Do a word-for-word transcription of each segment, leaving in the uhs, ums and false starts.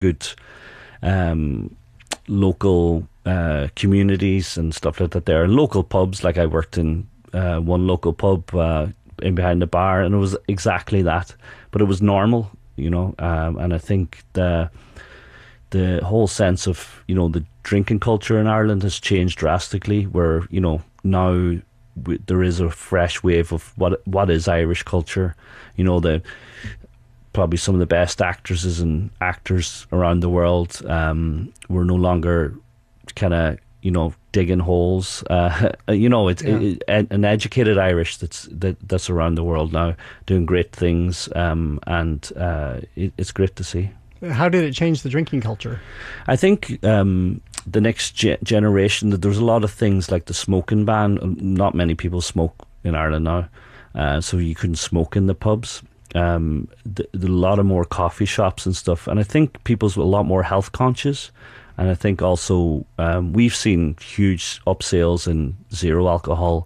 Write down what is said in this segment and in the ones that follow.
good um, local uh, communities and stuff like that there. And local pubs, like I worked in uh, one local pub uh, in behind the bar, and it was exactly that. But it was normal, you know, um, and I think the the whole sense of, you know, the drinking culture in Ireland has changed drastically, where, you know, now w- there is a fresh wave of what what is Irish culture. You know, the probably some of the best actresses and actors around the world. Um, we're no longer kind of, you know, digging holes. Uh, you know, it's Yeah. it, it, an educated Irish that's that, that's around the world now, doing great things, um, and uh, it, it's great to see. How did it change the drinking culture? I think um, the next ge- generation, that there's a lot of things like the smoking ban. Not many people smoke in Ireland now, uh, so you couldn't smoke in the pubs. Um, th- th- a lot of more coffee shops and stuff, and I think people's a lot more health conscious. And I think also um, we've seen huge upsales in zero alcohol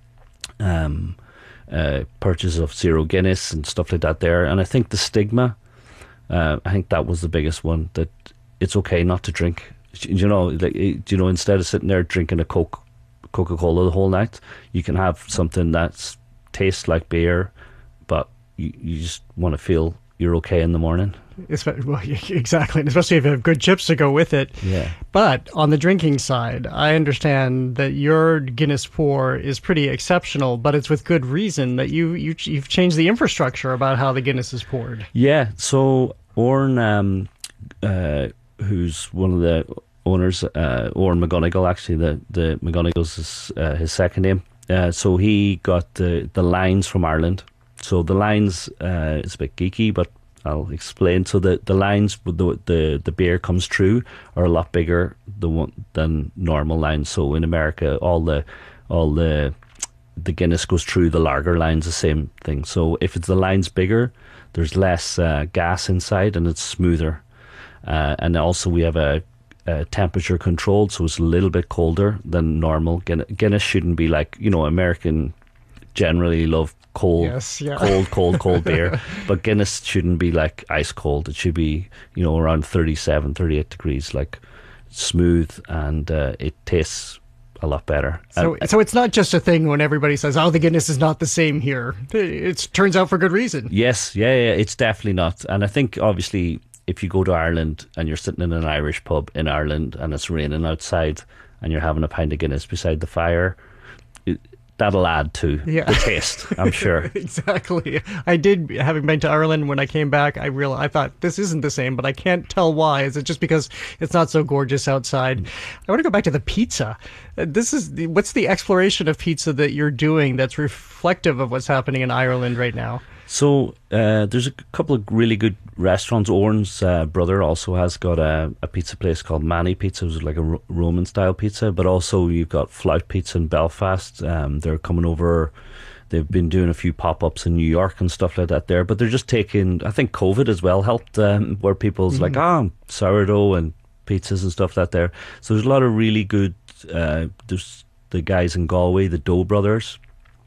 um, uh, purchase of zero Guinness and stuff like that there. And I think the stigma, uh, I think that was the biggest one, that it's okay not to drink. You know, like, you know, instead of sitting there drinking a Coke, Coca-Cola the whole night, you can have something that tastes like beer, but you, you just want to feel you're okay in the morning. Espe- Well, exactly, and especially if you have good chips to go with it. Yeah. But on the drinking side, I understand that your Guinness pour is pretty exceptional, but it's with good reason that you, you you've changed the infrastructure about how the Guinness is poured. Yeah. So Oren, um, uh, who's one of the owners, uh, Oren McGonigal, actually, the the McGonigal's is uh, his second name. Uh, so he got the the lines from Ireland. So the lines uh, is a bit geeky, but I'll explain. So the, the lines, the, the the beer comes through, are a lot bigger the one, than normal lines. So in America, all the all the the Guinness goes through the lager lines, the same thing. So if it's the lines bigger, there's less uh, gas inside and it's smoother. Uh, and also we have a, a temperature controlled, so it's a little bit colder than normal. Guinness, Guinness shouldn't be like, you know, American generally love cold, Yes, yeah. cold, cold, cold beer. But Guinness shouldn't be like ice cold. It should be, you know, around thirty-seven, thirty-eight degrees, like smooth, and uh, it tastes a lot better. So, And, so it's not just a thing when everybody says, "Oh, the Guinness is not the same here." It turns out for good reason. yes, yeah, yeah, it's definitely not. And I think obviously if you go to Ireland and you're sitting in an Irish pub in Ireland and it's raining outside and you're having a pint of Guinness beside the fire, it, that'll add to Yeah. the taste, I'm sure. Exactly. I did, having been to Ireland, when I came back, I realized, I thought this isn't the same, but I can't tell why. Is it just because it's not so gorgeous outside? I want to go back to the pizza. Uh, This is the, what's the exploration of pizza that you're doing that's reflective of what's happening in Ireland right now? So uh, there's a couple of really good restaurants. Oren's uh, brother also has got a, a pizza place called Manny Pizza, which is like a Ro- Roman style pizza. But also you've got Flout Pizza in Belfast. Um, they're coming over. They've been doing a few pop ups in New York and stuff like that there. But they're just taking. I think COVID as well helped, um, where people's like, ah, sourdough and pizzas and stuff like that there. So there's a lot of really good. Uh, there's the guys in Galway, the Dough Brothers.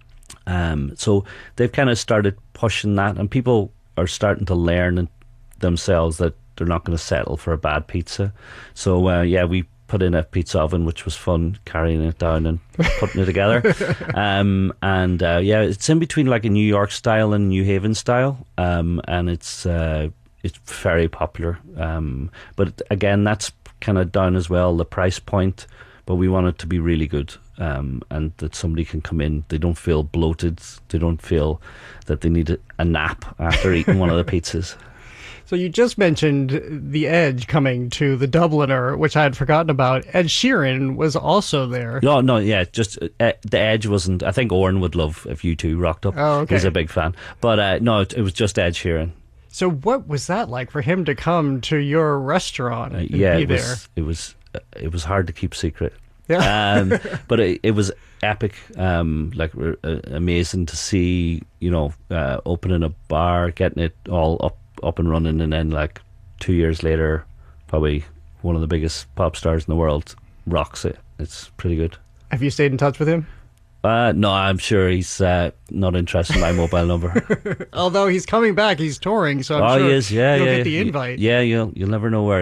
Um, so they've kind of started pushing that, and people are starting to learn themselves that they're not going to settle for a bad pizza. So uh, yeah, we put in a pizza oven, which was fun, carrying it down and putting it together. Um, and uh, yeah, it's in between like a New York style and New Haven style, um, and it's uh, it's very popular. Um, but again, that's kind of down as well, the price point. But we want it to be really good, um, and that somebody can come in. They don't feel bloated. They don't feel that they need a, a nap after eating one of the pizzas. So you just mentioned The Edge coming to the Dubliner, which I had forgotten about. Ed Sheeran was also there. No, no, yeah, just uh, the Edge wasn't. I think Oren would love if you two rocked up. Oh, okay. He's a big fan. But uh, no, it, it was just Ed Sheeran. So what was that like for him to come to your restaurant Uh, and yeah, be it there? was. It was. Uh, it was hard to keep secret. Yeah. um, but it, it was epic, um, like uh, amazing to see. You know, uh, opening a bar, getting it all up, up and running, and then like two years later, probably one of the biggest pop stars in the world rocks it. It's pretty good. Have you stayed in touch with him? Uh, no, I'm sure he's uh, not interested in my mobile number. Although he's coming back, he's touring, so I'm oh, sure he is. Yeah, you'll yeah, get the yeah. invite. Yeah, you'll you'll never know where